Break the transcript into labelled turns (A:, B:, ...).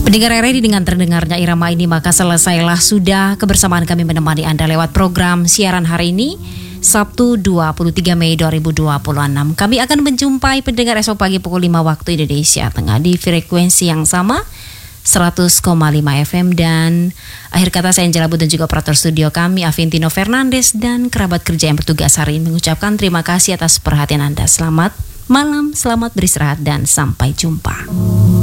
A: Pendengar ready dengan terdengarnya irama ini, maka selesailah sudah kebersamaan kami menemani Anda lewat program siaran hari ini, Sabtu 23 Mei 2026. Kami akan menjumpai pendengar esok pagi pukul 5 waktu Indonesia Tengah di frekuensi yang sama 100,5 FM. Dan akhir kata saya Angela Bud dan juga operator studio kami Aventino Fernandes dan kerabat kerja yang bertugas hari ini mengucapkan terima kasih atas perhatian Anda. Selamat malam, selamat beristirahat dan sampai jumpa.